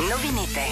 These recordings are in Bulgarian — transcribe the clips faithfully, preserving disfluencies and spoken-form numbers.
Новините.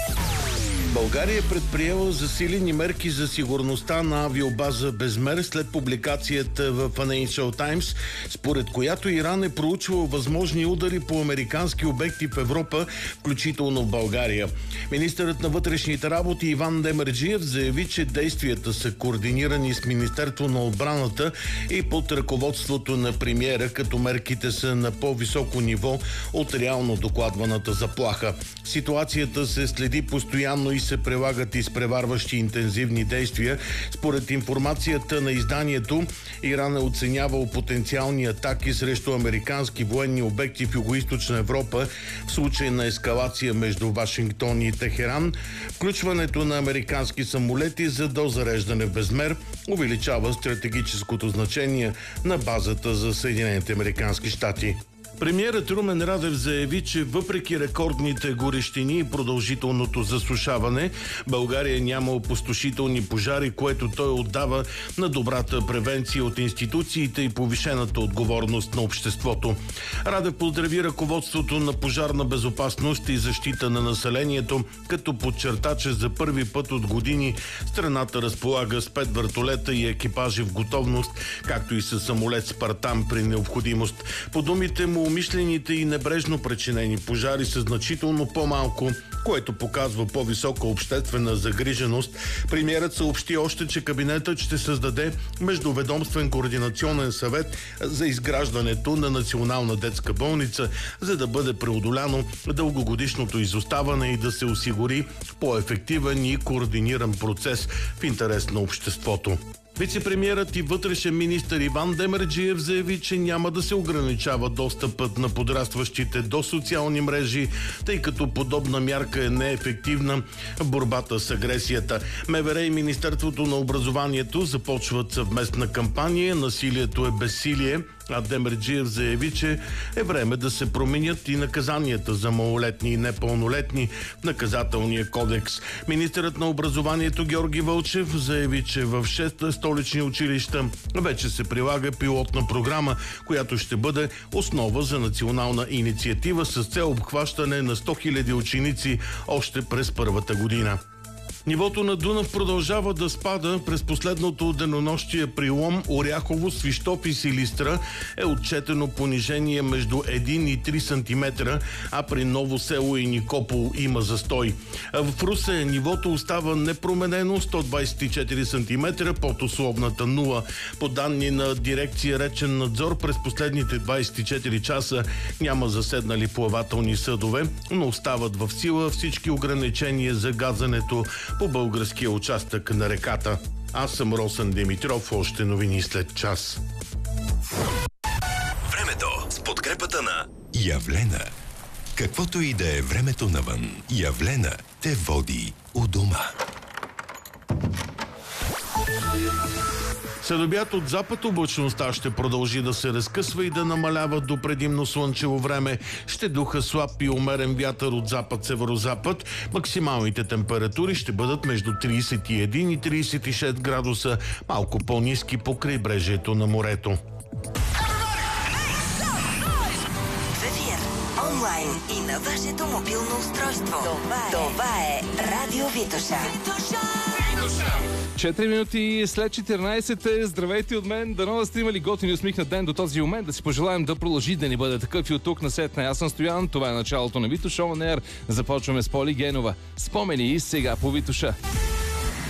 България е предприела засилени мерки за сигурността на авиобаза Безмер след публикацията в Financial Times, според която Иран е проучвал възможни удари по американски обекти в Европа, включително в България. Министърът на вътрешните работи Иван Демерджиев заяви, че действията са координирани с Министерство на отбраната и под ръководството на премиера, като мерките са на по-високо ниво от реално докладваната заплаха. Ситуацията се следи постоянно и се прилагат изпреварващи интензивни действия. Според информацията на изданието, Иран е оценявал потенциални атаки срещу американски военни обекти в Югоизточна Европа в случай на ескалация между Вашингтон и Техеран. Включването на американски самолети за дозареждане в Безмер увеличава стратегическото значение на базата за Съединените американски щати. Премиерът Румен Радев заяви, че въпреки рекордните горещини и продължителното засушаване, България няма опустошителни пожари, което той отдава на добрата превенция от институциите и повишената отговорност на обществото. Радев поздрави ръководството на Пожарна безопасност и защита на населението, като подчерта, че за първи път от години страната разполага с пет вертолета и екипажи в готовност, както и с самолет Спартан при необходимост. По думите му, умишлените и небрежно причинени пожари са значително по-малко, което показва по-висока обществена загриженост. Премиерът съобщи още, че кабинетът ще създаде междуведомствен координационен съвет за изграждането на национална детска болница, за да бъде преодоляно дългогодишното изоставане и да се осигури по-ефективен и координиран процес в интерес на обществото. Вицепремиерът и вътрешен министър Иван Демерджиев заяви, че няма да се ограничава достъпът на подрастващите до социални мрежи, тъй като подобна мярка е неефективна в борбата с агресията. МВР и Министерството на образованието започват съвместна кампания "Насилието е безсилие", а Демерджиев заяви, че е време да се променят и наказанията за малолетни и непълнолетни в наказателния кодекс. Министърът на образованието Георги Вълчев заяви, че в шест столични училища вече се прилага пилотна програма, която ще бъде основа за национална инициатива с цел обхващане на сто хиляди ученици още през първата година. Нивото на Дунав продължава да спада. През последното денонощие при Лом, Оряхово, Свищов и Силистра е отчетено понижение между един и три сантиметра, а при Ново село и Никопол има застой. В Русе нивото остава непроменено, сто двадесет и четири сантиметра под условната нула. По данни на дирекция Речен надзор, през последните двадесет и четири часа няма заседнали плавателни съдове, но остават в сила всички ограничения за газането по българския участък на реката. Аз съм Росен Димитров, още новини след час. Времето с подкрепата на Явлена. Каквото и да е времето навън, Явлена те води у дома. Следобед от запад облачността ще продължи да се разкъсва и да намалява до предимно слънчево време. Ще духа слаб и умерен вятър от запад-северозапад. Максималните температури ще бъдат между тридесет и един и тридесет и шест градуса, малко по-ниски по крайбрежието на морето. В ефир, онлайн и на вашето мобилно устройство. Това е, Това е Радио Витоша. четири минути след четиринадесет. Здравейте от мен. Дано да сте имали готин и усмихнат ден до този момент. Да си пожелаем да продължи да ни бъде такъв и от тук насетне. Аз съм Стоян. Това е началото на Витоша On Air. Започваме с Поли Генова. Спомени и сега по Витоша.